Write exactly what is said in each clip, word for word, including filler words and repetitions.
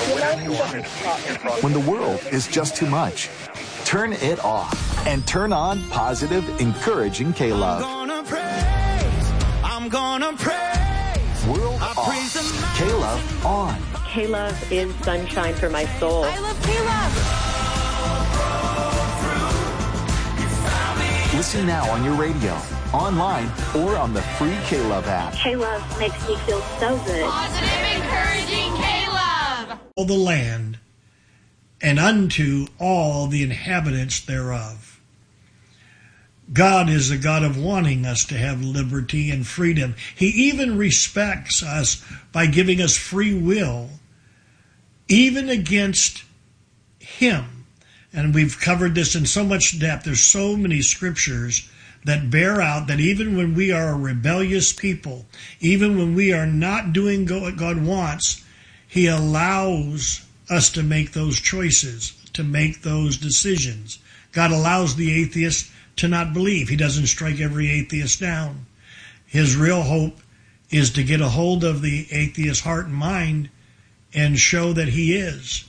When the world is just too much, turn it off and turn on positive, encouraging K-Love. I'm gonna praise, I'm gonna praise. World off, K-Love on. K-Love is sunshine for my soul. I love K-Love. Listen now on your radio, online, or on the free K-Love app. K-Love makes me feel so good. Positive, encouraging K-Love. All the land, and unto all the inhabitants thereof. God is a God of wanting us to have liberty and freedom. He even respects us by giving us free will, even against Him. And we've covered this in so much depth. There's so many scriptures that bear out that even when we are a rebellious people, even when we are not doing what God wants, He allows us to make those choices, to make those decisions. God allows the atheist to not believe. He doesn't strike every atheist down. His real hope is to get a hold of the atheist's heart and mind and show that he is.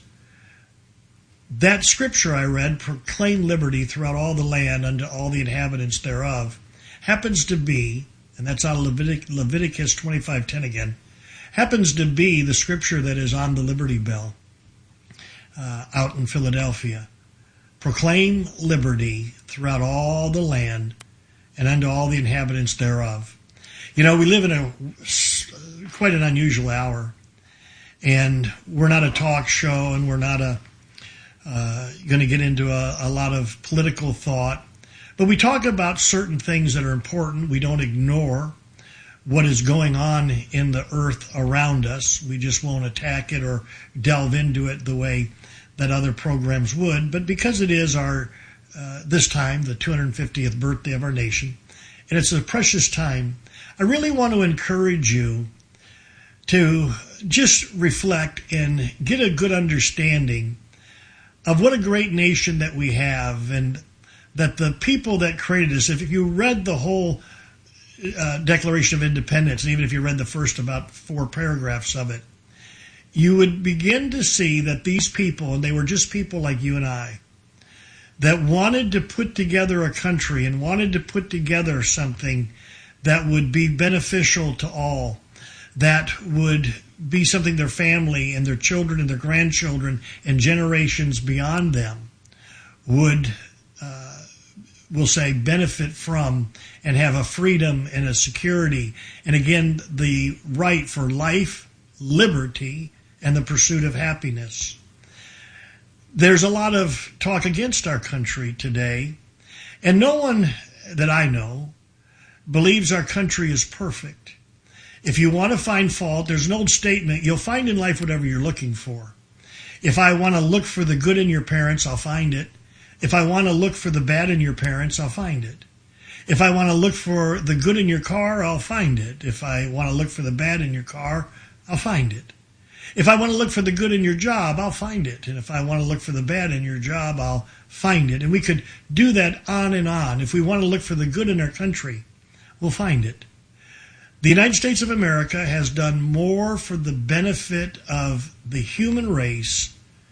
That scripture I read, proclaim liberty throughout all the land unto all the inhabitants thereof, happens to be, and that's out of Levitic, Leviticus twenty-five ten again, happens to be the scripture that is on the Liberty Bell uh, out in Philadelphia. Proclaim liberty throughout all the land and unto all the inhabitants thereof. You know, we live in a quite an unusual hour, and we're not a talk show, and we're not a uh, going to get into a, a lot of political thought, but we talk about certain things that are important. We don't ignore what is going on in the earth around us. We just won't attack it or delve into it the way that other programs would. But because it is our, uh, this time, the two hundred fiftieth birthday of our nation, and it's a precious time, I really want to encourage you to just reflect and get a good understanding of what a great nation that we have, and that the people that created us, if you read the whole uh, Declaration of Independence, and even if you read the first about four paragraphs of it, you would begin to see that these people, and they were just people like you and I, that wanted to put together a country and wanted to put together something that would be beneficial to all, that would be something their family and their children and their grandchildren and generations beyond them would, uh, we'll say, benefit from, and have a freedom and a security, and again, the right for life, liberty, and the pursuit of happiness. There's a lot of talk against our country today, and no one that I know believes our country is perfect. If you want to find fault, there's an old statement, you'll find in life whatever you're looking for. If I want to look for the good in your parents, I'll find it. If I want to look for the bad in your parents, I'll find it. If I want to look for the good in your car, I'll find it. If I want to look for the bad in your car, I'll find it. If I want to look for the good in your job, I'll find it. And if I want to look for the bad in your job, I'll find it. And we could do that on and on. If we want to look for the good in our country, we'll find it. The United States of America has done more for the benefit of the human race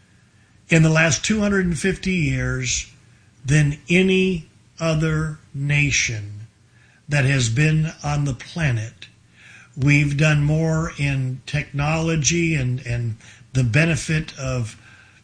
in the last two hundred fifty years than any other nation that has been on the planet. We've done more in technology and, and the benefit of,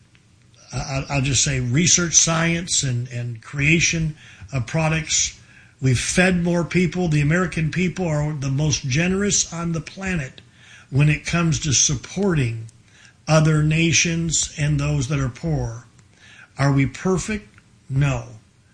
uh, I'll just say, research science and, and creation of products. We've fed more people. The American people are the most generous on the planet when it comes to supporting other nations and those that are poor. Are we perfect? No.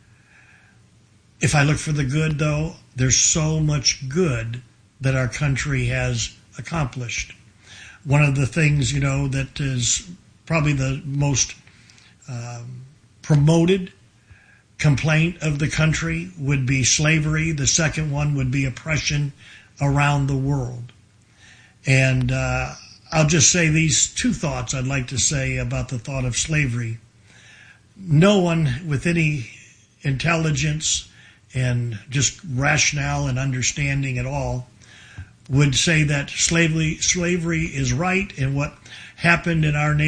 If I look for the good, though, there's so much good that our country has accomplished. One of the things, you know, that is probably the most um, promoted complaint of the country would be slavery. The second one would be oppression around the world. And uh, I'll just say these two thoughts I'd like to say about the thought of slavery. No one with any intelligence and just rationale and understanding at all would say that slavery slavery is right, and what happened in our nation